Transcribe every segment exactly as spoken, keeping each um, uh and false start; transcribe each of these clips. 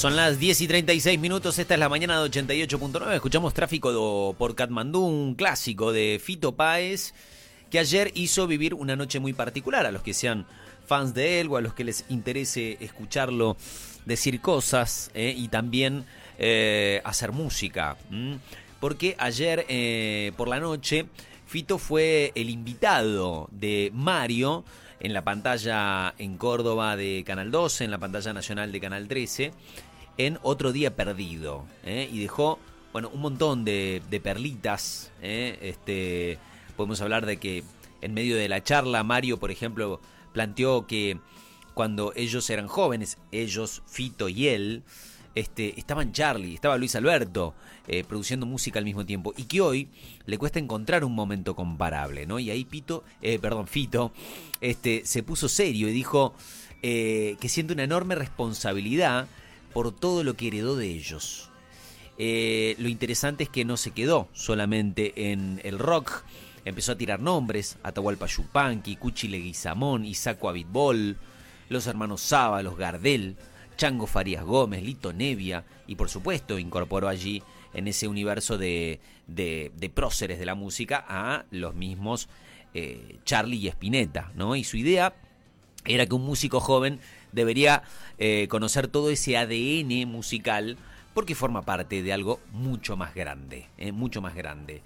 Son las diez y treinta y seis minutos, esta es la mañana de ochenta y ocho punto nueve. Escuchamos Tráfico do, por Katmandú, un clásico de Fito Páez, que ayer hizo vivir una noche muy particular a los que sean fans de él o a los que les interese escucharlo decir cosas eh, y también eh, hacer música. ¿m? Porque ayer eh, por la noche Fito fue el invitado de Mario en la pantalla en Córdoba de Canal doce, en la pantalla nacional de Canal trece, en Otro Día Perdido. ¿eh? Y dejó, bueno, un montón de, de perlitas. ¿eh? Este, podemos hablar de que en medio de la charla Mario, por ejemplo, planteó que cuando ellos eran jóvenes, ellos, Fito y él, este, estaban Charlie, estaba Luis Alberto eh, produciendo música al mismo tiempo, y que hoy le cuesta encontrar un momento comparable, ¿no? Y ahí Pito, eh, perdón, Fito este, se puso serio y dijo eh, que siente una enorme responsabilidad por todo lo que heredó de ellos. Eh, lo interesante es que no se quedó solamente en el rock, empezó a tirar nombres: Atahualpa Yupanqui, Cuchi Leguizamón, Isaco Abitbol, los hermanos Saba, los Gardel, Chango Farías Gómez, Lito Nevia, y por supuesto incorporó allí en ese universo de, de, de próceres de la música a los mismos eh, Charlie y Spinetta, ¿no? Y su idea era que un músico joven debería eh, conocer todo ese A D N musical porque forma parte de algo mucho más grande, eh, mucho más grande.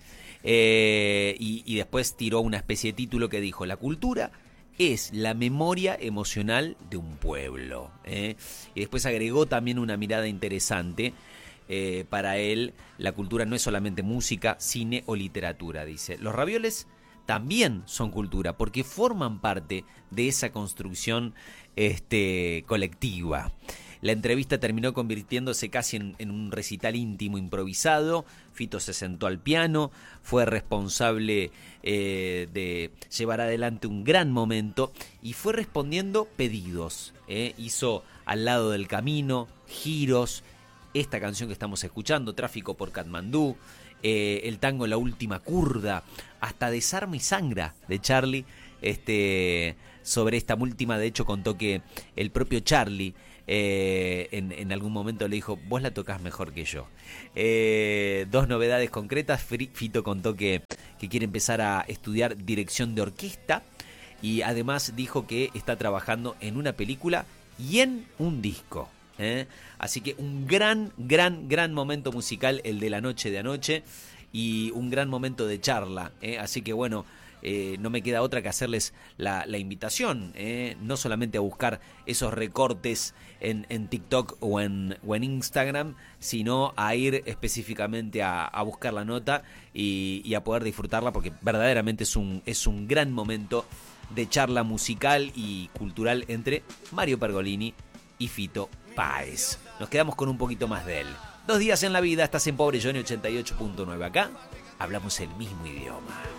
Eh, y, y después tiró una especie de título que dijo: la cultura es la memoria emocional de un pueblo. ¿eh? Y después agregó también una mirada interesante. Eh, para él, la cultura no es solamente música, cine o literatura, dice. Los ravioles también son cultura, porque forman parte de esa construcción este, colectiva. La entrevista terminó convirtiéndose casi en, en un recital íntimo improvisado. Fito se sentó al piano, fue responsable eh, de llevar adelante un gran momento y fue respondiendo pedidos. Eh. Hizo Al lado del camino, Giros, esta canción que estamos escuchando, Tráfico por Katmandú, eh, el tango La Última Curda, hasta Desarma y Sangra de Charlie. Este, sobre esta última, de hecho, contó que el propio Charlie eh, en, en algún momento le dijo: vos la tocás mejor que yo. Eh, dos novedades concretas: Fito contó que, que quiere empezar a estudiar dirección de orquesta, y además dijo que está trabajando en una película y en un disco. ¿eh? Así que un gran, gran, gran momento musical el de la noche de anoche, y un gran momento de charla. ¿eh? Así que bueno, Eh, no me queda otra que hacerles la, la invitación, eh, no solamente a buscar esos recortes en, en TikTok o en, o en Instagram, sino a ir específicamente a, a buscar la nota y, y a poder disfrutarla, porque verdaderamente es un, es un gran momento de charla musical y cultural entre Mario Pergolini y Fito Páez. Nos quedamos con un poquito más de él. Dos días en la vida, estás en Pobre Johnny ochenta y ocho punto nueve. Acá hablamos el mismo idioma.